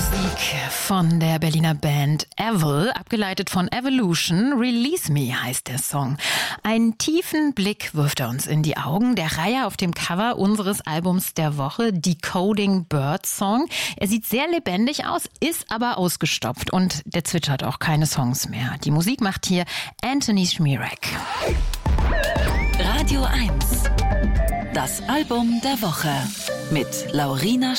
Musik von der Berliner Band Evil, abgeleitet von Evolution. Release Me heißt der Song. Einen tiefen Blick wirft er uns in die Augen. Der Reiher auf dem Cover unseres Albums der Woche, Decoding Bird Song. Er sieht sehr lebendig aus, ist aber ausgestopft und der zwitschert auch keine Songs mehr. Die Musik macht hier Anthony Schmierek. Radio 1. Das Album der Woche mit Laurina